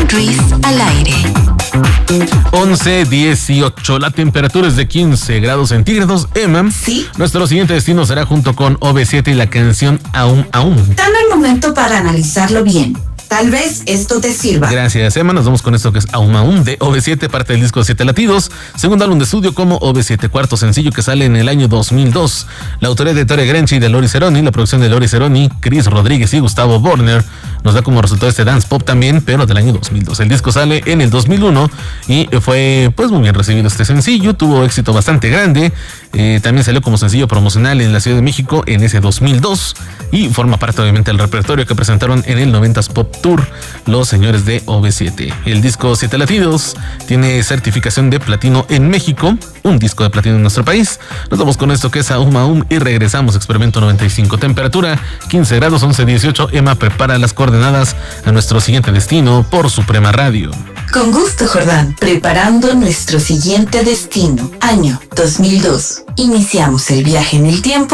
Countries al aire. 11:18, la temperatura es de 15 grados centígrados. Emma, ¿Sí? Nuestro siguiente destino será junto con OV7 y la canción Aún Aún. Dame un momento para analizarlo bien. Tal vez esto te sirva. Gracias, Emma. Nos vamos con esto que es Aún Aún de OV7, parte del disco 7 Latidos, segundo álbum de estudio como OV7, cuarto sencillo que sale en el año 2002. La autoría de Ettore Grenchi y de Lori Ceroni, la producción de Lori Ceroni, Chris Rodríguez y Gustavo Borner, nos da como resultado este dance pop también, pero del año 2002. El disco sale en el 2001 y fue pues muy bien recibido este sencillo, tuvo éxito bastante grande. También salió como sencillo promocional en la Ciudad de México en ese 2002 y forma parte obviamente del repertorio que presentaron en el 90s Pop Tour los señores de OV7. El disco 7 Latidos tiene certificación de platino en México, un disco de platino en nuestro país. Nos vamos con esto que es Aún Aún y regresamos. Experimento 95, temperatura 15 grados, 11:18. Emma prepara las coordenadas a nuestro siguiente destino por Suprema Radio. Con gusto, Jordán. Preparando nuestro siguiente destino. Año 2002. Iniciamos el viaje en el tiempo